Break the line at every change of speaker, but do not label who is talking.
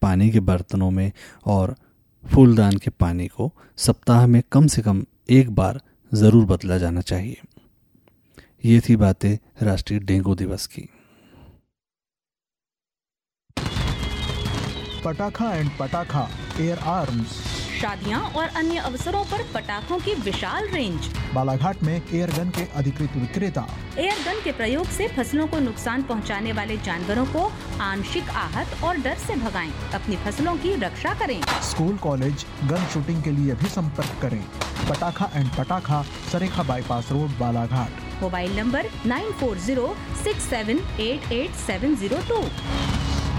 पानी के बर्तनों में और फूलदान के पानी को सप्ताह में कम से कम एक बार ज़रूर बदला जाना चाहिए। ये थी बातें राष्ट्रीय डेंगू दिवस की।
पटाखा एंड पटाखा एयर आर्म्स,
शादियां और अन्य अवसरों पर पटाखों की विशाल रेंज।
बालाघाट में एयरगन के अधिकृत विक्रेता।
एयरगन के प्रयोग से फसलों को नुकसान पहुंचाने वाले जानवरों को आंशिक आहत और डर से भगाएं। अपनी फसलों की रक्षा करें।
स्कूल कॉलेज गन शूटिंग के लिए भी संपर्क करें। पटाखा एंड पटाखा, सरेखा bypass road, Balaghat.
Mobile number 9406788702।